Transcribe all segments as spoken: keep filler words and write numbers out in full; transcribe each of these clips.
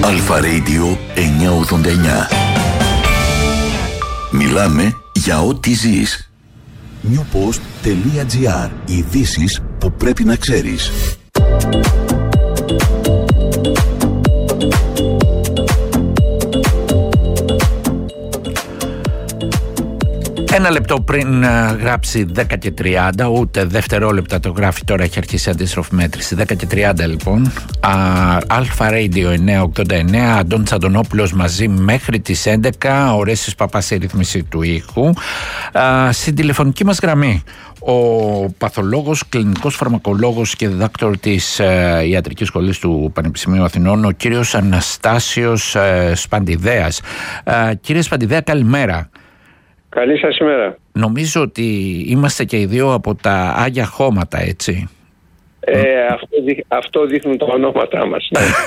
Αλφα Radio εννιακόσια ογδόντα εννιά. Μιλάμε για ό,τι ζεις. newpost.gr. Ειδήσεις που πρέπει να ξέρεις. Ένα λεπτό πριν γράψει δέκα και τριάντα, ούτε δευτερόλεπτα το γράφει τώρα, έχει αρχίσει αντίστροφη μέτρηση. δέκα και τριάντα λοιπόν. Αλφα Radio εννιακόσια ογδόντα εννιά, Αντών Τσαντονόπουλος μαζί μέχρι τις έντεκα, ο Ρέσης Παπάς στη ρύθμιση του ήχου. Α, στην τηλεφωνική μας γραμμή, ο παθολόγος, κλινικός φαρμακολόγος και διδάκτορ της ε, Ιατρικής Σχολής του Πανεπιστημίου Αθηνών, ο κύριος Αναστάσιος ε, Σπαντιδέας. Ε, κύριε Σπαντιδέα, καλημέρα. Καλή σας ημέρα. Νομίζω ότι είμαστε και οι δύο από τα Άγια Χώματα, έτσι. Ε, αυτό, δείχ, αυτό δείχνουν τα ονόματά μας.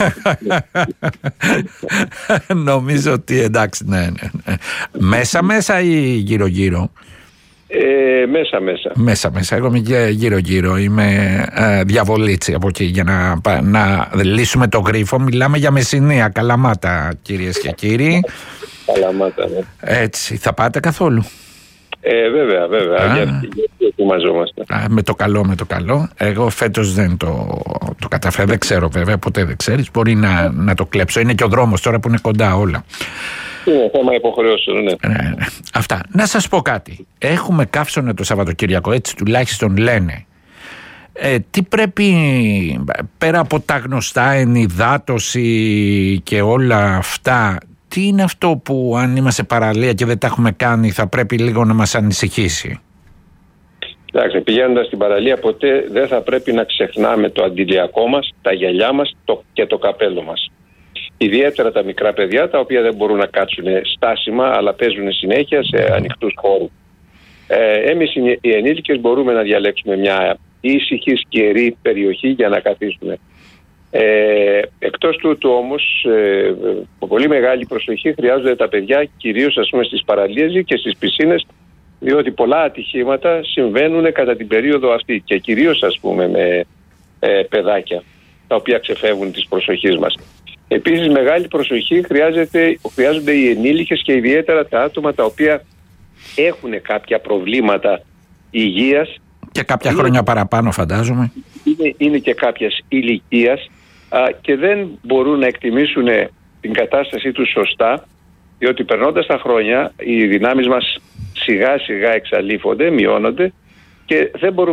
Νομίζω ότι εντάξει, ναι, ναι, ναι. Μέσα μέσα ή γύρω γύρω? Ε, μέσα μέσα. Μέσα μέσα. Εγώ είμαι γύρω γύρω. Είμαι ε, διαβολίτσι από εκεί για να, να λύσουμε το γρίφο. Μιλάμε για Μεσσηνία, Καλαμάτα, κυρίες και κύριοι. Καλαμάτα, ναι. Έτσι, θα πάτε καθόλου? Ε, βέβαια, βέβαια. Γιατί ετοιμαζόμαστε. Με το καλό, με το καλό. Εγώ φέτος δεν το, το καταφέρω. Δεν ξέρω βέβαια, ποτέ δεν ξέρεις. Μπορεί να, να το κλέψω. Είναι και ο δρόμος τώρα που είναι κοντά όλα. Είναι θέμα υποχρεώσεων, ναι. Ναι, ναι. Αυτά. Να σας πω κάτι. Έχουμε καύσωνα το Σαββατοκύριακο, έτσι τουλάχιστον λένε. Ε, τι πρέπει, πέρα από τα γνωστά, ενυδάτωση και όλα αυτά, τι είναι αυτό που αν είμαστε παραλία και δεν τα έχουμε κάνει θα πρέπει λίγο να μας ανησυχήσει? Εντάξει, πηγαίνοντας στην παραλία ποτέ δεν θα πρέπει να ξεχνάμε το αντιλιακό μας, τα γυαλιά μας το, και το καπέλο μας. Ιδιαίτερα τα μικρά παιδιά, τα οποία δεν μπορούν να κάτσουν στάσιμα αλλά παίζουν συνέχεια σε ανοιχτούς χώρους. Ε, εμείς οι ενήλικες μπορούμε να διαλέξουμε μια ήσυχη, σκιερή περιοχή για να καθίσουμε. Ε, εκτός τούτου όμως, ε, πολύ μεγάλη προσοχή χρειάζονται τα παιδιά, κυρίως ας πούμε στις παραλίες και στις πισίνες, διότι πολλά ατυχήματα συμβαίνουν κατά την περίοδο αυτή και κυρίως ας πούμε με ε, παιδάκια τα οποία ξεφεύγουν της προσοχής μας. Επίσης μεγάλη προσοχή χρειάζεται, χρειάζονται οι ενήλικες και ιδιαίτερα τα άτομα τα οποία έχουν κάποια προβλήματα υγείας. Και κάποια είναι, χρόνια παραπάνω φαντάζομαι. Είναι, είναι και κάποιας ηλικίας α, και δεν μπορούν να εκτιμήσουν την κατάστασή τους σωστά, διότι περνώντας τα χρόνια οι δυνάμεις μας σιγά σιγά εξαλείφονται, μειώνονται και δεν μπορούμε